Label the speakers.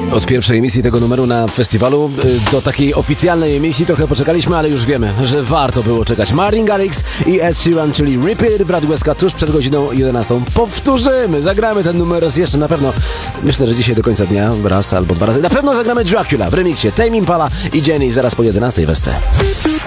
Speaker 1: Od pierwszej emisji tego numeru na festiwalu do takiej oficjalnej emisji trochę poczekaliśmy, ale już wiemy, że warto było czekać. Martin Garrix i Ed Sheeran, czyli Rip It w Radiu SK tuż przed godziną 11. Powtórzymy, zagramy ten numer raz jeszcze na pewno. Myślę, że dzisiaj do końca dnia raz albo dwa razy. Na pewno zagramy Dracula w remiksie Tame Impala i Jenny zaraz po 11 w SC.